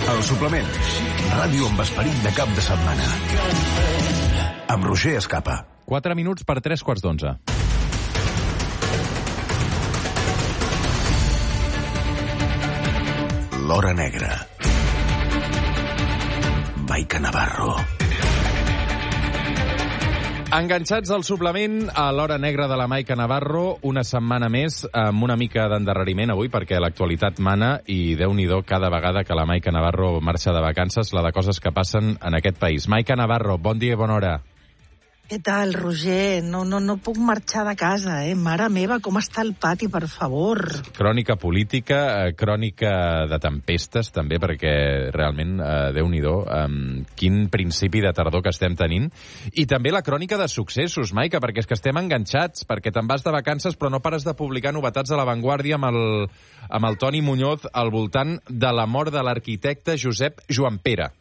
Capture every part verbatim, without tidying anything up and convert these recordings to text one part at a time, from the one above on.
El suplement. Ràdio amb esperit de cap de setmana. Amb Roger Escapa. Quatre minuts per tres quarts d'onze. L'Hora Negra. Maica Navarro. Enganxats al suplement a l'Hora Negra de la Maica Navarro, una setmana més amb una mica d'endarreriment avui perquè l'actualitat mana i Déu-n'hi-do cada vegada que la Maica Navarro marxa de vacances, la de coses que passen en aquest país. Maica Navarro, bon dia i bona hora. Què tal, Roger? No, no, no puc marxar de casa, eh? Mare meva, com està el pati, per favor? Crònica política, eh, crònica de tempestes, també, perquè realment, eh, Déu-n'hi-do, eh, quin principi de tardor que estem tenint. I també la crònica de successos, Maica, perquè és que estem enganxats, perquè te'n vas de vacances però no pares de publicar novetats a La Vanguardia amb el, amb el Toni Muñoz al voltant de la mort de l'arquitecte Josep Juanpere.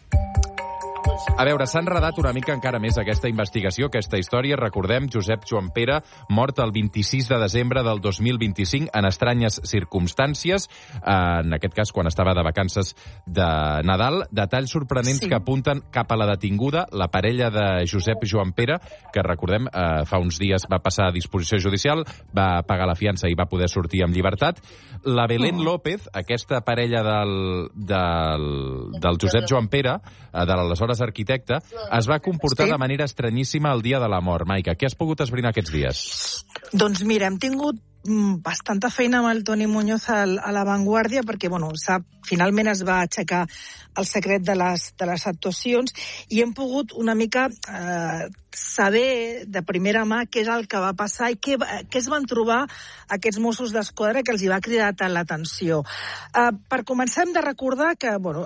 A veure, s'ha enredat una mica encara més aquesta investigació, aquesta història. Recordem, Josep Juanpere, mort el vint-i-sis de desembre del dos mil vint-i-cinc en estranyes circumstàncies, en aquest cas quan estava de vacances de Nadal. Detalls sorprenents sí. que apunten cap a la detinguda, la parella de Josep Juanpere, que recordem, eh, fa uns dies va passar a disposició judicial, va pagar la fiança i va poder sortir amb llibertat. La Belén oh. López, aquesta parella del, del, del Josep Juanpere, de l'aleshores arquitecte, es va comportar sí. de manera estranyíssima el dia de la mort. Maica, què has pogut esbrinar aquests dies? Doncs mira, hem tingut bastanta feina amb el Toni Muñoz a La Vanguardia perquè, bueno, sap, finalment es va aixecar el secret de les, de les actuacions i hem pogut una mica eh, saber de primera mà què és el que va passar i què, què es van trobar aquests Mossos d'Esquadra que els hi va cridar tant l'atenció. Eh, per començar hem de recordar que bueno,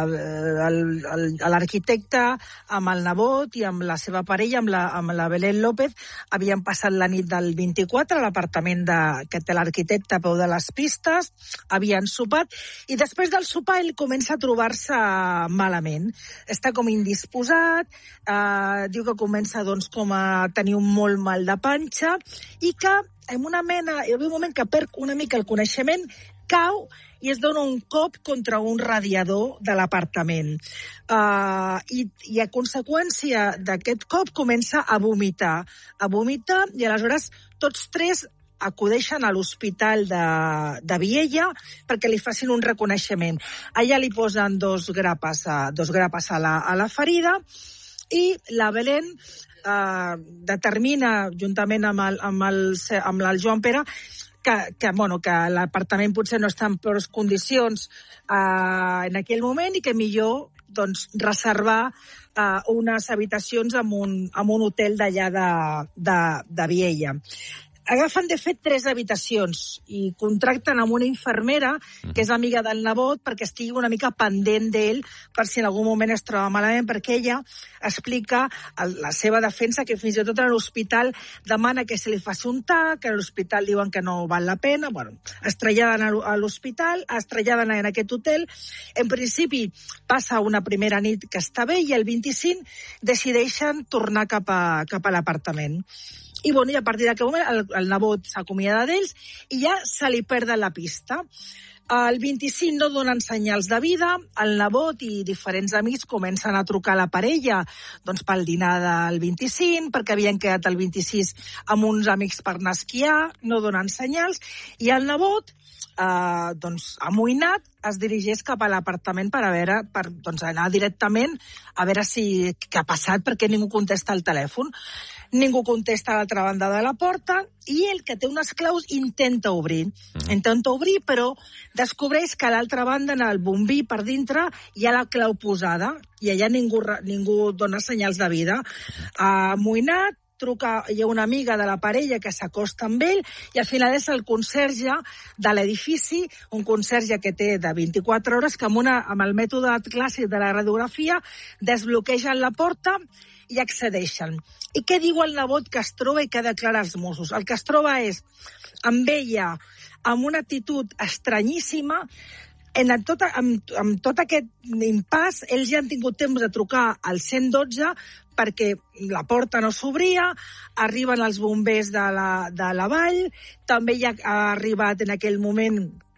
l'arquitecte amb el nebot i amb la seva parella, amb la, amb la Belén López, havien passat la nit del vint-i-quatre a l'apartament de, que té l'arquitecte a peu de les pistes, havien sopat i després del sopar ell comença a trobar-se malament. Està com indisposat, eh, diu que comença doncs, com a tenir un molt mal de panxa i que en una mena, hi ha un moment que perd una mica el coneixement, cau i es dona un cop contra un radiador de l'apartament. Uh, i, I a conseqüència d'aquest cop comença a vomitar. A vomitar i aleshores tots tres acudeixen a l'hospital de, de Viella perquè li facin un reconeixement. Allà li posen dos grapes a, dos grapes a, la, a la ferida i la Belén eh, determina, juntament amb el, amb el, amb el Juanpere, que, que, bueno, que l'apartament potser no està en prou condicions eh, en aquell moment i que millor doncs, reservar eh, unes habitacions en un, en un hotel d'allà de, de, de Viella. Agafen, de fet, tres habitacions i contracten amb una infermera, que és amiga del nebot, perquè estigui una mica pendent d'ell per si en algun moment es troba malament, perquè ella explica la seva defensa, que fins i tot a l'hospital demana que se li faci un tac, que a l'hospital diuen que no val la pena. Bueno, es traslladen a l'hospital, es traslladen en aquest hotel. En principi passa una primera nit que està bé i el vint-i-cinc decideixen tornar cap a, cap a l'apartament. I, bueno, i a partir d'aquest moment el, el nebot s'acomiada d'ells i ja se li perd la pista. El vint-i-cinc no donen senyals de vida, el nebot i diferents amics comencen a trucar a la parella doncs, pel dinar del vint-i-cinc, perquè havien quedat el vint-i-sis amb uns amics per anar a esquiar, no donen senyals, i el nebot, eh, doncs, amoïnat, es dirigeix cap a l'apartament per, a veure, per doncs, anar directament a veure si què ha passat, perquè ningú contesta el telèfon. Ningú contesta a l'altra banda de la porta i ell, que té unes claus, intenta obrir. Mm. Intenta obrir, però descobreix que a l'altra banda, en el bombí per dintre, hi ha la clau posada i allà ningú, ningú dona senyals de vida. Uh, amoïnat, truca, hi ha una amiga de la parella que s'acosta amb ell i al final és el conserge de l'edifici, un conserge que té de vint-i-quatre hores, que amb, una, amb el mètode clàssic de la radiografia desbloquegen la porta i accedeixen. I què diu el nebot que es troba i que declara als Mossos? El que es troba és amb ella, amb una actitud estranyíssima, en tot, amb, amb tot aquest impàs, ells ja han tingut temps de trucar al cent i dotze perquè la porta no s'obria, arriben els bombers de la, de la vall, també ja ha arribat en aquell moment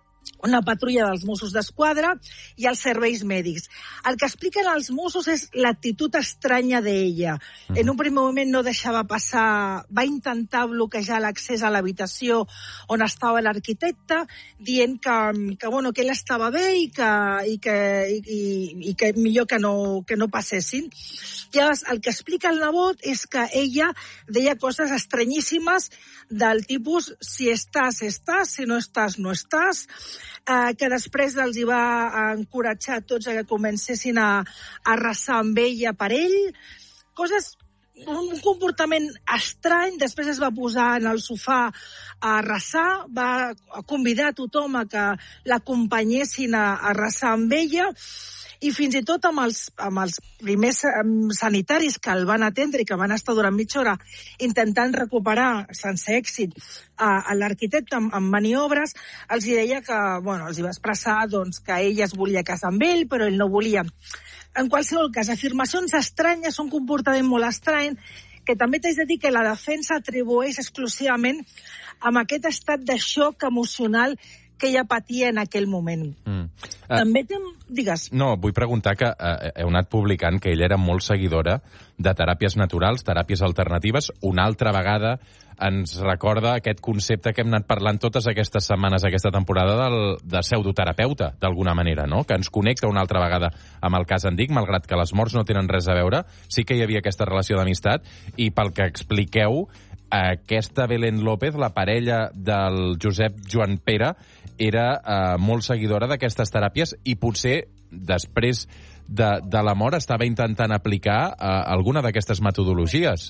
una patrulla dels Mossos d'Esquadra i els serveis mèdics. El que expliquen els Mossos és l'actitud estranya d'ella. Uh-huh. En un primer moment no deixava passar, va intentar bloquejar l'accés a l'habitació on estava l'arquitecte, dient que, que, bueno, que ell estava bé i que, i que, i, i que millor que no, que no passessin. Llavors, el que explica el nebot és que ella deia coses estranyíssimes del tipus si estàs, estàs, si no estàs, no estàs, eh, que després els hi va encoratjar tots a que comencessin a, a resar amb ella per ell, coses, un comportament estrany. Després es va posar en el sofà a resar, va convidar a tothom a que l'acompanyessin a, a resar amb ella, i fins i tot amb els, amb els primers sanitaris que el van atendre i que van estar durant mitja hora intentant recuperar, sense èxit, a, a l'arquitecte amb, amb maniobres, els deia que, bueno, els hi va expressar doncs, que ella es volia casar amb ell, però ell no volia. En qualsevol cas, afirmacions estranyes, un comportament molt estrany, que també t'haig de dir que la defensa atribueix exclusivament amb aquest estat de xoc emocional que ella patia en aquell moment. Mm. Uh, També té... Digues. No, vull preguntar que uh, heu anat publicant que ella era molt seguidora de teràpies naturals, teràpies alternatives. Una altra vegada ens recorda aquest concepte que hem anat parlant totes aquestes setmanes, aquesta temporada, del, de pseudoterapeuta, d'alguna manera, no? Que ens connecta una altra vegada amb el cas Andic, malgrat que les morts no tenen res a veure. Sí que hi havia aquesta relació d'amistat, i pel que expliqueu, aquesta Belén López, la parella del Josep Joan Pere, era eh, molt seguidora d'aquestes teràpies i potser després de, de la mort estava intentant aplicar eh, alguna d'aquestes metodologies.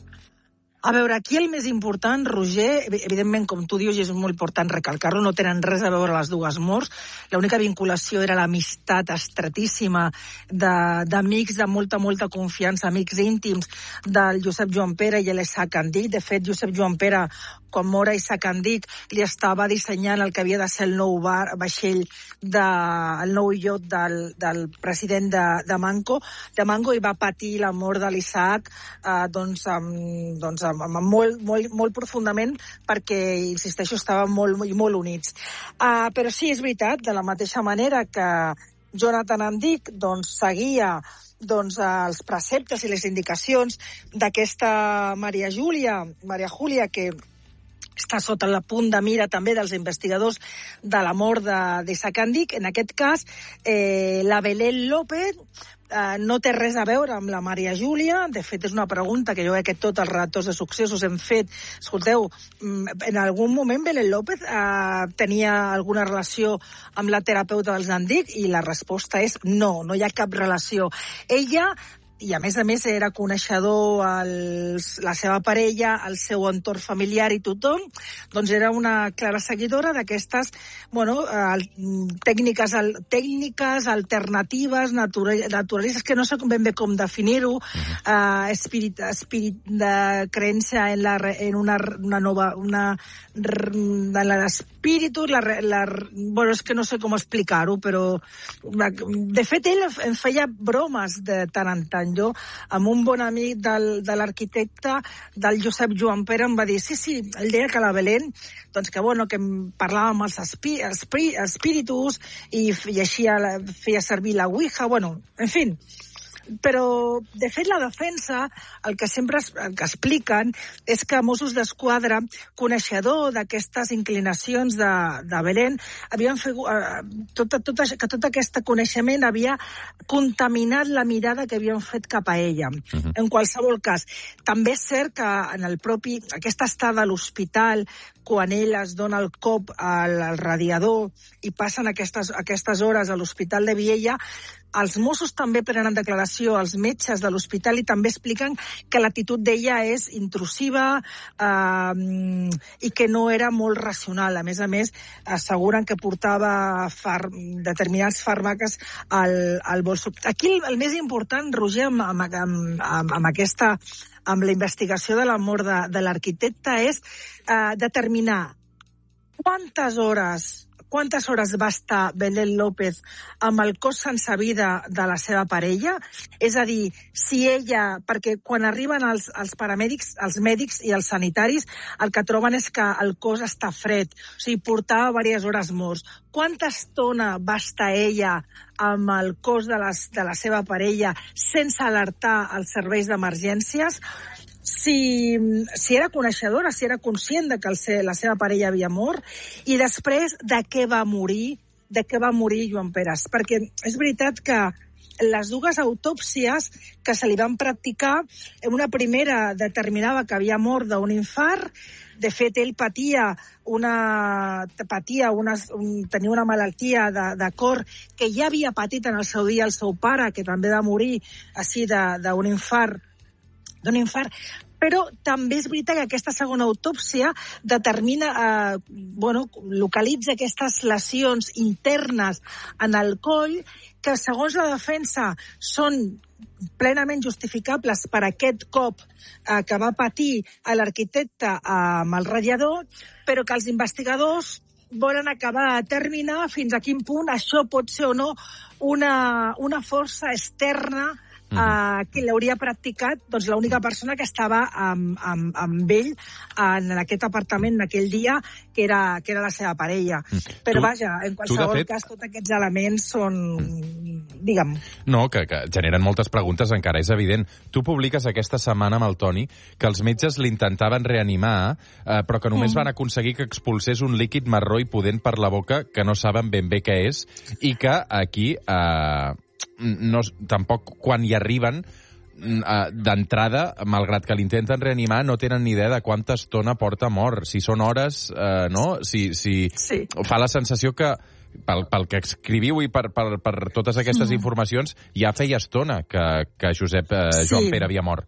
A veure, aquí el més important, Roger, evidentment, com tu dius, i és molt important recalcar-lo, no tenen res a veure les dues morts. L'única vinculació era l'amistat estretíssima d'amics de, de molta, molta confiança, amics íntims del Josep Joan Pere i l'Isaac Andic. De fet, Josep Joan Pere, quan mora Isaac Andic, li estava dissenyant el que havia de ser el nou bar, vaixell, de, el nou iot del, del president de, de Manco, de Mango, i va patir la mort de l'Isaac, eh, doncs, amb, doncs, molt, molt, molt profundament, perquè, insisteixo, estaven molt, molt, molt units. Uh, però sí, és veritat, de la mateixa manera que Jonathan Andic doncs, seguia doncs, els preceptes i les indicacions d'aquesta Maria Júlia, Maria Júlia, que està sota la punt de mira també dels investigadors de la mort d'Isaac Andic. En aquest cas, eh, la Belén López Uh, no té res a veure amb la Maria Júlia. De fet, és una pregunta que jo crec que tots els redactors de Successos hem fet. Escolteu, en algun moment Belén López uh, tenia alguna relació amb la terapeuta dels Andic? I la resposta és no, no hi ha cap relació. Ella... i a més a més era coneixedor els, la seva parella, el seu entorn familiar i tothom, doncs era una clara seguidora d'aquestes, bueno, eh, tècniques, al, tècniques alternatives, natural, naturalistes, que no sé ben bé com definir-ho, eh, espirit, espirit de creença en, la, en una, una nova, una, de l'espíritu, la, la, bueno, és que no sé com explicar-ho, però de fet ell em feia bromes de tant en tant. Jo, amb un bon amic del, de l'arquitecte, del Josep Joan Pere, em va dir, sí, sí, ell deia que la Belén, doncs que, bueno, que parlàvem amb els espi, espi, espíritus i, i així feia servir la Ouija, bueno, en fi. Però, de fet, la defensa, el que sempre es, el que expliquen és que Mossos d'Esquadra, coneixedor d'aquestes inclinacions de, de Belén, havien fet, eh, tot, tot, que tot aquest coneixement havia contaminat la mirada que havien fet cap a ella. Uh-huh. En qualsevol cas, també és cert que en el propi, aquesta estada a l'hospital, quan ell es dona el cop al, al radiador i passen aquestes, aquestes hores a l'hospital de Viella, els Mossos també prenen declaració als metges de l'hospital i també expliquen que l'actitud d'ella és intrusiva eh, i que no era molt racional. A més a més, asseguren que portava far, determinats fàrmacs al, al bolso. Aquí el, el més important, Roger, amb, amb, amb, amb aquesta amb la investigació de la mort de, de l'arquitecte és eh, determinar quantes hores quantes hores va estar Belén López amb el cos sense vida de la seva parella? És a dir, si ella... Perquè quan arriben els, els paramèdics, els mèdics i els sanitaris, el que troben és que el cos està fred. O sigui, portava diverses hores morts. Quanta estona va estar ella amb el cos de, les, de la seva parella sense alertar els serveis d'emergències? Si, si era coneixedora, si era conscient de que el, la seva parella havia mort, i després de què va morir, de què va morir Joan Peres. Perquè és veritat que les dues autòpsies que se li van practicar, una primera determinava que havia mort d'un infart. De fet, ell patia una, patia una, un, tenia una malaltia de, de cor que ja havia patit en el seu dia el seu pare, que també va morir així d'un infart, d'un infart. Però també és veritat que aquesta segona autòpsia determina, eh, bueno, localitza aquestes lesions internes en el coll que, segons la defensa, són plenament justificables per aquest cop eh, que va patir l'arquitecte eh, amb el ratllador, però que els investigadors volen acabar a determinar fins a quin punt això pot ser o no una, una força externa Uh, que l'hauria practicat doncs, l'única persona que estava amb, amb, amb ell en aquest apartament en aquell dia, que era, que era la seva parella. Però tu, vaja, en qualsevol fet... cas, tots aquests elements són... Digue'm. No, que, que generen moltes preguntes encara, és evident. Tu publiques aquesta setmana amb el Toni que els metges l'intentaven reanimar, eh, però que només mm. van aconseguir que expulsés un líquid marró i pudent per la boca que no saben ben bé què és, i que aquí... Eh, no, tampoc quan hi arriben d'entrada, malgrat que l'intenten reanimar, no tenen ni idea de quanta estona porta mort. Si són hores, eh, no? Si, si sí. Fa la sensació que, pel, pel que escriviu i per, per, per totes aquestes mm. informacions, ja feia estona que, que Josep eh, Joan sí. Pere havia mort.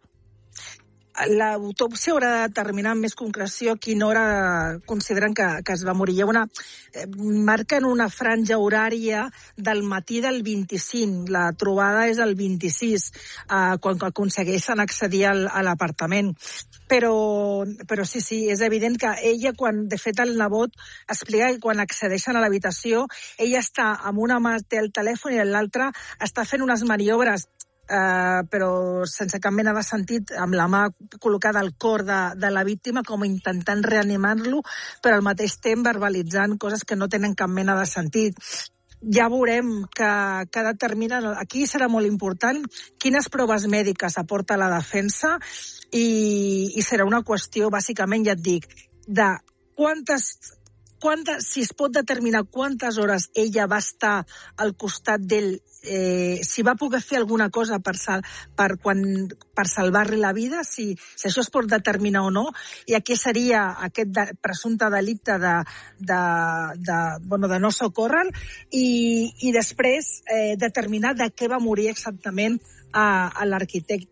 L'autòpsia haurà de determinar amb més concreció quina hora consideren que, que es va morir. Hi ha una, eh, marquen una franja horària del matí del vint-i-cinc. La trobada és el vint-i-sis, eh, quan aconsegueixen accedir al, a l'apartament. Però, però sí, sí, és evident que ella, quan, de fet, el nebot explica que quan accedeixen a l'habitació, ella està amb una mà té el telèfon i l'altra està fent unes maniobres Uh, però sense cap mena de sentit, amb la mà col·locada al cor de, de la víctima, com intentant reanimar-lo, però al mateix temps verbalitzant coses que no tenen cap mena de sentit. Ja veurem que, que determina... Aquí serà molt important quines proves mèdiques aporta la defensa i, i serà una qüestió, bàsicament, ja et dic, de quantes... Quantes, si es pot determinar quantes hores ella va estar al costat d'ell, eh, si va poder fer alguna cosa per, sal, per, quan, per salvar-li la vida, si, si això es pot determinar o no, i aquí seria aquest de, presumpte delicte de, de, de, bueno, de no socórrer, i, i després eh, determinar de què va morir exactament a, a l'arquitecte.